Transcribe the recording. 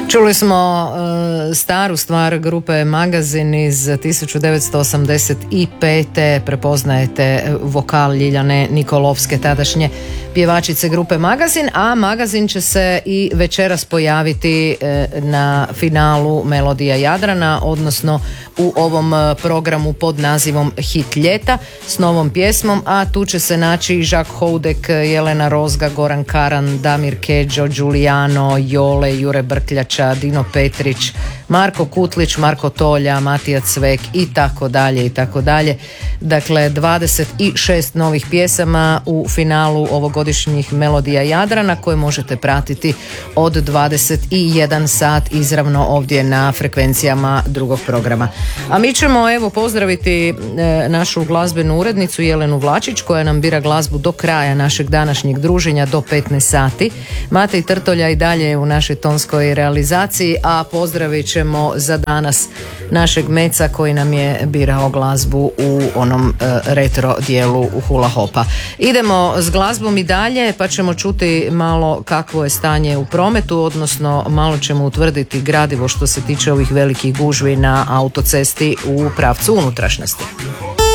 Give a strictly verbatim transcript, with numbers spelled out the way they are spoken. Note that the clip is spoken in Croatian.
Čuli smo uh, staru stvar grupe Magazin iz tisuću devetsto osamdeset pete. Prepoznajete vokal Ljiljane Nikolovske, tadašnje pjevačice grupe Magazin, a Magazin će se i večeras pojaviti uh, na finalu Melodija Jadrana, odnosno u ovom programu pod nazivom Hit ljeta s novom pjesmom, a tu će se naći Žak Houdek, Jelena Rozga, Goran Karan, Damir Kedžo, Giuliano, Jole, Jure Brkljača, Dino Petrić, Marko Kutlić, Marko Tolja, Matija Cvek i tako dalje i tako dalje. Dakle, dvadeset šest novih pjesama u finalu ovogodišnjih Melodija Jadrana koje možete pratiti od dvadeset jedan sat izravno ovdje na frekvencijama drugog programa. A mi ćemo evo pozdraviti e, našu glazbenu urednicu Jelenu Vlačić koja nam bira glazbu do kraja našeg današnjeg druženja do petnaest sati. Matej Trtolja i dalje u našoj tonskoj realizaciji, a pozdravit ćemo za danas našeg Meca koji nam je birao glazbu u onom e, retro dijelu u hula hopa. Idemo s glazbom i dalje pa ćemo čuti malo kakvo je stanje u prometu, odnosno malo ćemo utvrditi gradivo što se tiče ovih velikih gužvi na autocesti u pravcu unutrašnjosti.